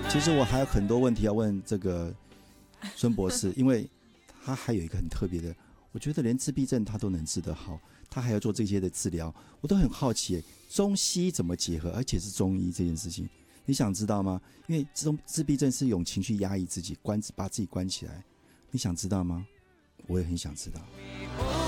其实我还有很多问题要问这个孙博士，因为他还有一个很特别的，我觉得连自闭症他都能治得好，他还要做这些的治疗，我都很好奇，中西医怎么结合，而且是中医这件事情，你想知道吗？因为这种自闭症是用情绪压抑自己，把自己关起来，你想知道吗？我也很想知道。